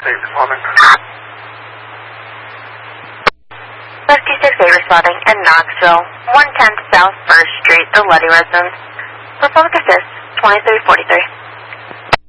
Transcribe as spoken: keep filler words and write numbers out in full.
State responding. Rescue six eight responding in Knoxville, one ten South First Street, the Luddy residence. For public assist, twenty-three forty-three.